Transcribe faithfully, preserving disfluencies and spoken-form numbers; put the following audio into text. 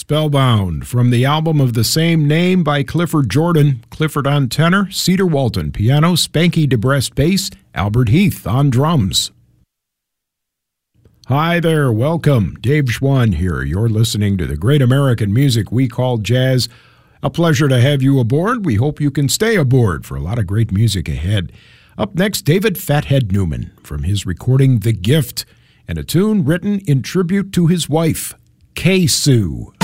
Spellbound, from the album of the same name by Clifford Jordan. Clifford on tenor, Cedar Walton piano, Spanky DeBrest bass, Albert Heath on drums. Hi there, welcome. Dave Schwann here. You're listening to the great American music we call jazz. A pleasure to have you aboard. We hope you can stay aboard for a lot of great music ahead. Up next, David Fathead Newman from his recording The Gift, and a tune written in tribute to his wife, Kay Sue.